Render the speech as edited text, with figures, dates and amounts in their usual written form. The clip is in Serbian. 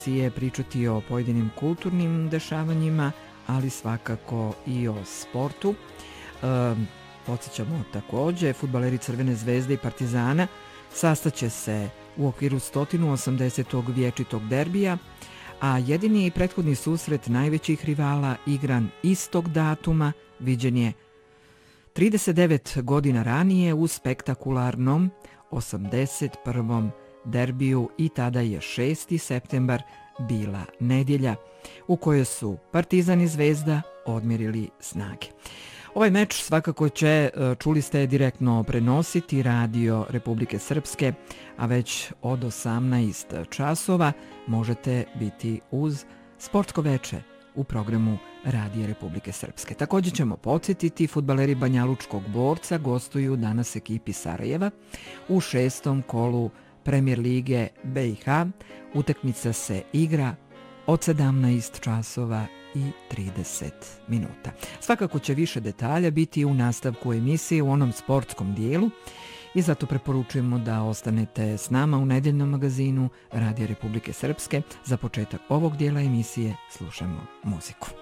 pričati o pojedinim kulturnim dešavanjima, ali svakako i o sportu. Podsjećamo također, fudbaleri Crvene zvezde i Partizana sastaće se u okviru 180. vječitog derbija, a jedini prethodni susret najvećih rivala igran istog datuma viđen je 39 godina ranije u spektakularnom 81. derbiju i tada je 6. septembar bila nedjelja u kojoj su Partizan i Zvezda odmjerili snage. Ovaj meč svakako će, čuli ste, direktno prenositi Radio Republike Srpske, a već od 18 časova možete biti uz sportsko veče u programu Radija Republike Srpske. Također ćemo podsjetiti, fudbaleri Banjalučkog Borca gostuju danas ekipi Sarajeva u 6. kolu Premier lige BiH. Utakmica se igra od 17 časova i 30 minuta. Svakako će više detalja biti u nastavku emisije u onom sportskom dijelu i zato preporučujemo da ostanete s nama u nedeljnom magazinu Radija Republike Srpske. Za početak ovog dijela emisije slušamo muziku.